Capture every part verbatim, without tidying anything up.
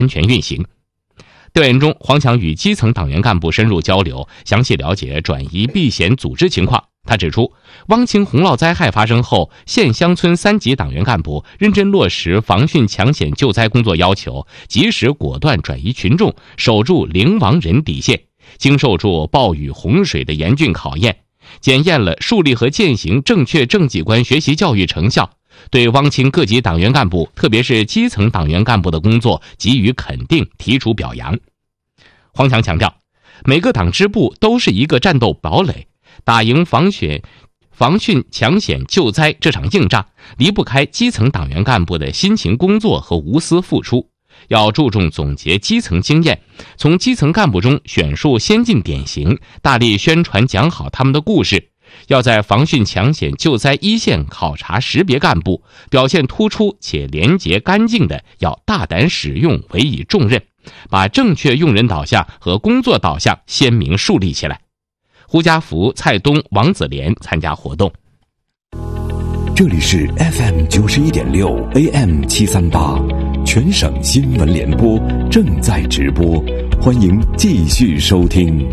安全运行。调研中，黄强与基层党员干部深入交流，详细了解转移避险组织情况。他指出，汪清洪涝灾害发生后，县乡村三级党员干部认真落实防汛抢险救灾工作要求，及时果断转移群众，守住零亡人底线，经受住暴雨洪水的严峻考验，检验了树立和践行正确政绩观学习教育成效，对汪清各级党员干部，特别是基层党员干部的工作给予肯定，提出表扬。黄强强调，每个党支部都是一个战斗堡垒，打赢防选防汛抢险救灾这场硬仗，离不开基层党员干部的辛勤工作和无私付出。要注重总结基层经验，从基层干部中选出先进典型，大力宣传讲好他们的故事。要在防汛抢险救灾一线考察识别干部，表现突出且廉洁干净的，要大胆使用，委以重任，把正确用人导向和工作导向鲜明树立起来。胡家福、蔡东、王子莲参加活动。 这里是 F M 九十一点六 A M 七三八，全省新闻联播正在直播，欢迎继续收听。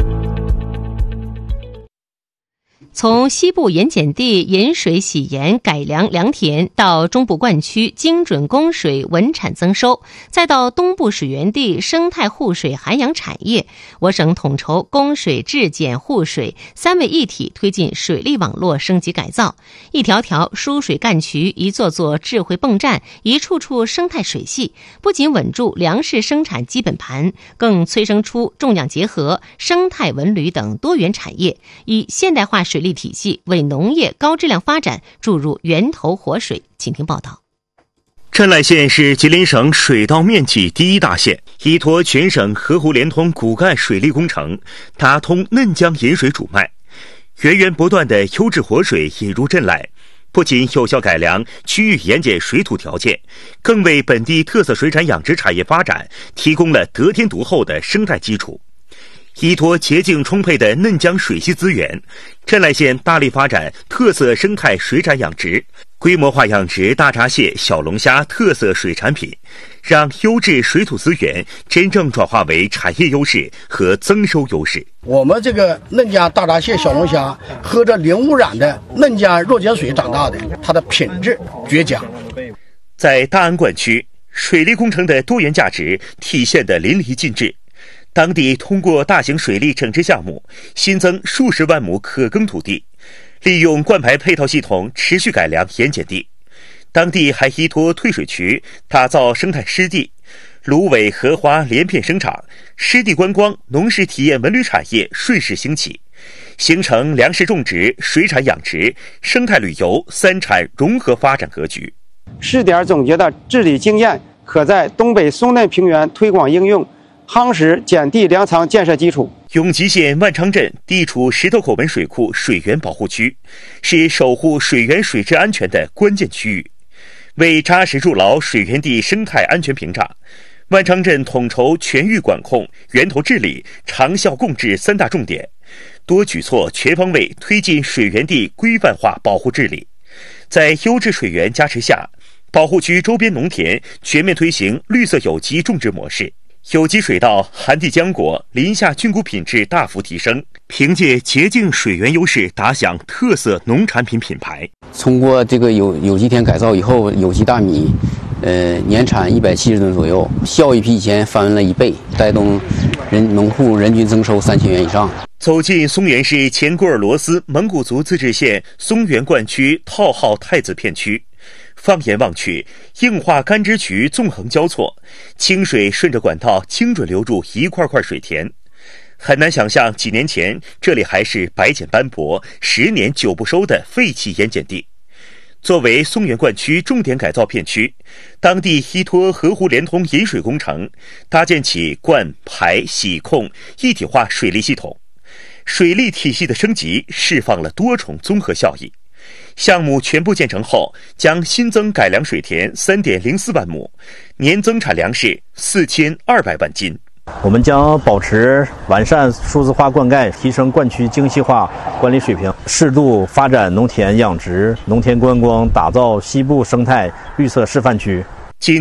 从西部盐碱地引水洗盐改良良田，到中部灌区精准供水稳产增收，再到东部水源地生态护水涵养产业，我省统筹供水治碱护水三位一体，推进水利网络升级改造，一条条输水干渠，一座座智慧泵站，一处处生态水系，不仅稳住粮食生产基本盘，更催生出种养结合、生态文旅等多元产业，以现代化水利体系为农业高质量发展注入源头活水。请听报道。 镇濑县是吉林省水稻面积第一大县，依托全省河湖连通骨干水利工程，打通嫩江引水主脉，源源不断的优质活水引入镇濑，不仅有效改良区域盐碱水土条件，更为本地特色水产养殖产业发展提供了得天独厚的生态基础。依托洁净充沛的嫩江水系资源，镇濑县大力发展特色生态水产养殖，规模化养殖大闸蟹、小龙虾特色水产品，让优质水土资源真正转化为产业优势和增收优势。 我们这个嫩江大闸蟹、小龙虾喝着零污染的嫩江弱碱水长大的，它的品质绝佳。 在大安灌区，水利工程的多元价值体现得淋漓尽致。当地通过大型水利整治项目，新增数十万亩可耕土地，利用灌排配套系统持续改良盐碱地。当地还依托退水渠打造生态湿地，芦苇、荷花连片生长，湿地观光、农事体验文旅产业顺势兴起，形成粮食种植、水产养殖、生态旅游三产融合发展格局。 试点总结的治理经验，可在东北松嫩平原推广应用，夯实碱地粮仓建设基础。 永吉县万昌镇地处石头口文水库水源保护区，是守护水源水质安全的关键区域。为扎实筑牢水源地生态安全屏障，万昌镇统筹全域管控、源头治理、长效共治三大重点，多举措全方位推进水源地规范化保护治理。在优质水源加持下，保护区周边农田全面推行绿色有机种植模式，有机水稻、寒地浆果、林下菌菇品质大幅提升，凭借洁净水源优势打响特色农产品品牌。 通过这个有有机田改造以后，有机大米，呃，年产一百七十吨左右，效益比以前翻了一倍，带动人农户人均增收三千元以上。 走进松原市前古尔罗斯蒙古族自治县松原灌区套号太子片区。放眼望去，硬化干支渠纵横交错，清水顺着管道精准流入一块块水田。很难想象几年前这里还是白碱斑驳、十年久不收的废弃盐碱地。作为松原灌区重点改造片区，当地依托河湖连通引水工程，搭建起灌排洗控一体化水利系统。水利体系的升级释放了多重综合效益。项目全部建成后，将新增改良水田 三点零四万亩，年增产粮食四千二百万斤。 我们将保持完善数字化灌溉，提升灌区精细化管理水平，适度发展农田养殖、农田观光，打造西部生态绿色示范区。 今年，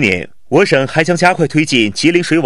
我省还将加快推进吉林水网